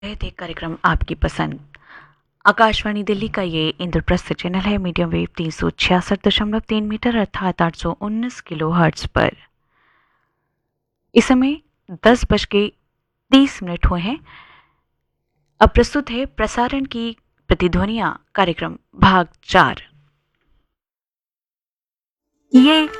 थे कार्यक्रम आपकी पसंद। आकाशवाणी दिल्ली का ये इंद्रप्रस्थ चैनल है मीडियम वेव 366.3 मीटर अर्थात 819 किलो हर्ट्ज पर। इस समय 10 बज के 30 मिनट हुए हैं। अब प्रस्तुत है प्रसारण की प्रतिध्वनियां कार्यक्रम भाग 4। ये